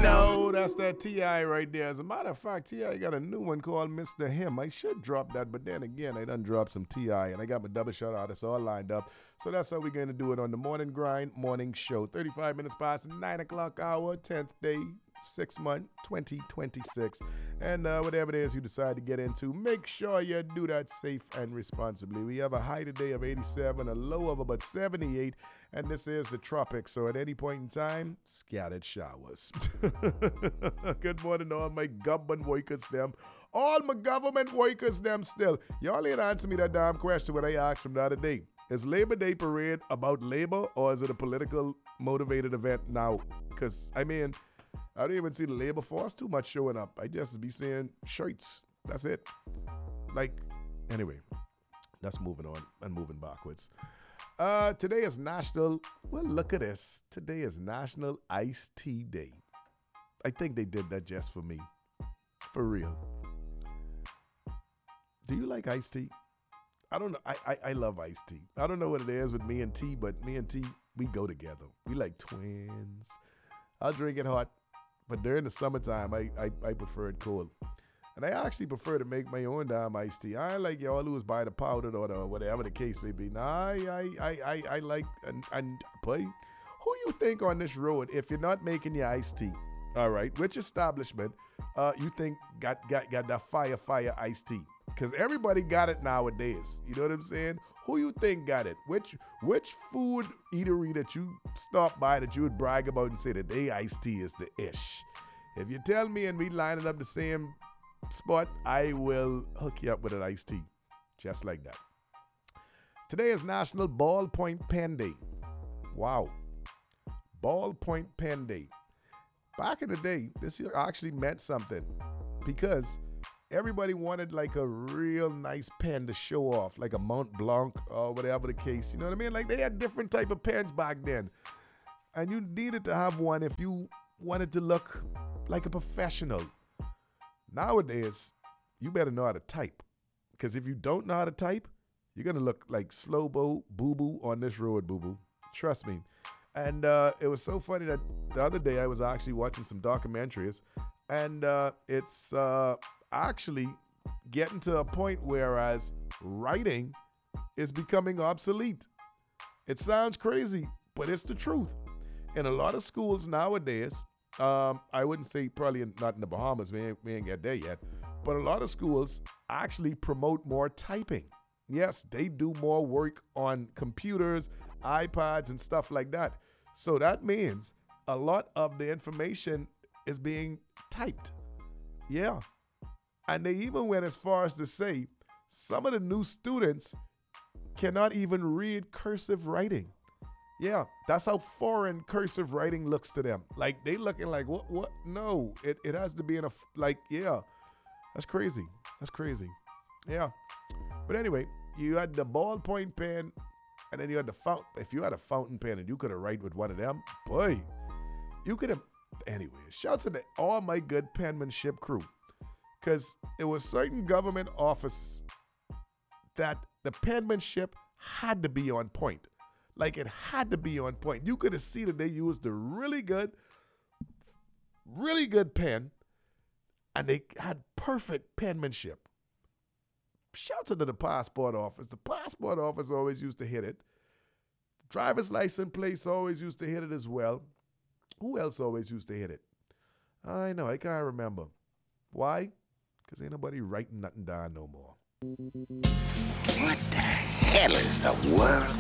No, that's that T.I. right there. As a matter of fact, T.I. got a new one called Mr. Him. I should drop that, but then again, I done dropped some T.I. and I got my double shout artists all lined up. So that's how we're going to do it on the Morning Grind Morning Show. 35 minutes past 9 o'clock hour, 10th day, 6th month, 2026. And whatever it is you decide to get into, make sure you do that safe and responsibly. We have a high today of 87, a low of about 78, and this is the tropics. So at any point in time, scattered showers. Good morning to all my government workers them. All my government workers them still. Y'all ain't answer me that damn question when I asked from the other day. Is Labor Day parade about labor or is it a political motivated event now? Because, I mean, I don't even see the labor force too much showing up. I just be seeing shirts. That's it. Like, anyway, that's moving on and moving backwards. Today is National, well, look at this. Today is National Iced Tea Day. I think they did that just for me. For real. Do you like iced tea? I don't know. I love iced tea. I don't know what it is with me and tea, but me and tea, we go together. We like twins. I'll drink it hot, but during the summertime, I prefer it cold. And I actually prefer to make my own damn iced tea. I ain't like y'all who is buy the powdered or the whatever the case may be. Nah, I like, and boy, who you think on this road, if you're not making your iced tea, all right, which establishment you think got that fire iced tea? Because everybody got it nowadays. You know what I'm saying? Who you think got it? Which food eatery that you stop by that you would brag about and say that they iced tea is the ish? If you tell me and we line it up the same spot, I will hook you up with an iced tea. Just like that. Today is National Ballpoint Pen Day. Wow. Ballpoint Pen Day. Back in the day, this year actually meant something because everybody wanted like a real nice pen to show off, like a Mont Blanc or whatever the case. You know what I mean? Like they had different type of pens back then. And you needed to have one if you wanted to look like a professional. Nowadays, you better know how to type. Because if you don't know how to type, you're going to look like slow-bo boo-boo on this road, boo-boo. Trust me. And it was so funny that the other day I was actually watching some documentaries, and it's actually getting to a point whereas writing is becoming obsolete. It sounds crazy, but it's the truth. In a lot of schools nowadays, I wouldn't say probably not in the Bahamas, we ain't get there yet, but a lot of schools actually promote more typing. Yes, they do more work on computers, iPads, and stuff like that. So that means a lot of the information is being typed. Yeah. And they even went as far as to say some of the new students cannot even read cursive writing. Yeah, that's how foreign cursive writing looks to them. Like, they looking like, what? No, it has to be in a, like, yeah. That's crazy. That's crazy. Yeah. But anyway, you had the ballpoint pen, and then you had the fountain. If you had a fountain pen and you could have write with one of them, boy, you could have. Anyway, shouts to all my good penmanship crew. Because it was certain government offices that the penmanship had to be on point. Like, it had to be on point. You could have seen that they used a really good pen, and they had perfect penmanship. Shouts out to the passport office. The passport office always used to hit it. Driver's license place always used to hit it as well. Who else always used to hit it? I know, I can't remember. Why? Because ain't nobody writing nothing down no more. What the hell is the world